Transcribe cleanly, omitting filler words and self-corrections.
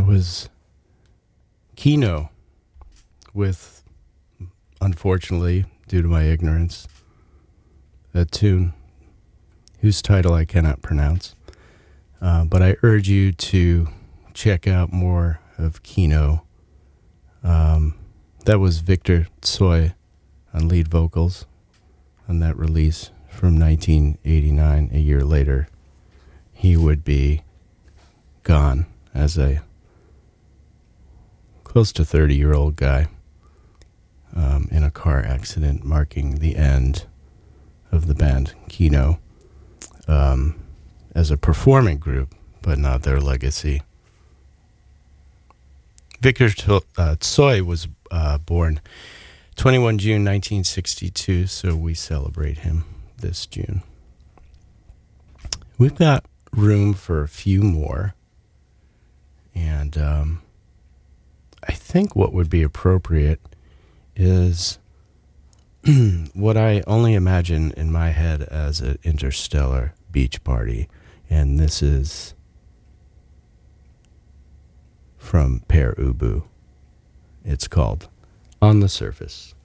was Kino with, unfortunately, due to my ignorance, a tune whose title I cannot pronounce. But I urge you to check out more of Kino. That was Victor Tsoi on lead vocals on that release from 1989. A year later, he would be gone as a close to 30-year-old guy in a car accident, marking the end of the band Kino as a performing group, but not their legacy. Victor Tsoi was born 21 June 1962, so we celebrate him this June. We've got room for a few more, and I think what would be appropriate is what I only imagine in my head as an interstellar beach party, and this is from Pere Ubu. It's called On the Surface.